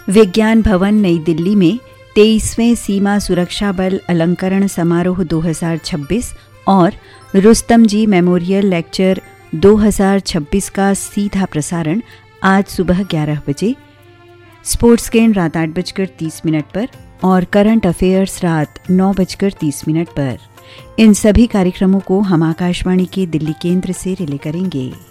विज्ञान भवन नई दिल्ली में 23वें सीमा सुरक्षा बल अलंकरण समारोह 2026 और रुस्तम जी मेमोरियल लेक्चर 2026 का सीधा प्रसारण आज सुबह 11 बजे, स्पोर्ट्स गेम रात 8:30 पर और करंट अफेयर्स रात 9:30 पर। इन सभी कार्यक्रमों को हम आकाशवाणी के दिल्ली केंद्र से रिले करेंगे।